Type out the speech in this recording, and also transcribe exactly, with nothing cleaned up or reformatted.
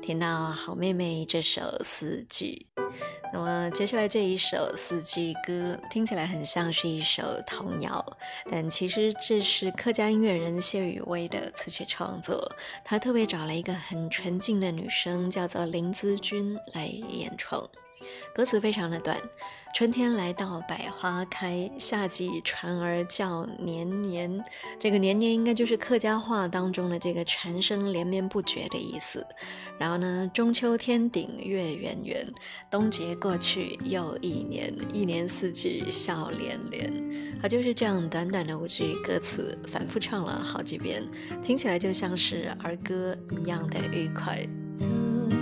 听到好妹妹这首《四季》。那么接下来这一首《四季歌》听起来很像是一首童谣，但其实这是客家音乐人谢宇威的词曲创作，他特别找了一个很纯净的女生叫做林姿君来演唱。歌词非常的短，春天来到百花开，夏季蝉儿叫年年。这个年年应该就是客家话当中的这个蝉声连绵不绝的意思。然后呢，中秋天顶月圆圆，冬节过去又一年，一年四季笑连连。它就是这样短短的五句歌词，反复唱了好几遍，听起来就像是儿歌一样的愉快。